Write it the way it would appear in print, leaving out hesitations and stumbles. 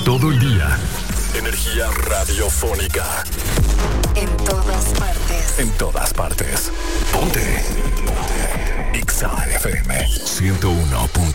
Todo el día. Energía radiofónica. En todas partes. En todas partes. Ponte. Ponte. Exa FM 101.1.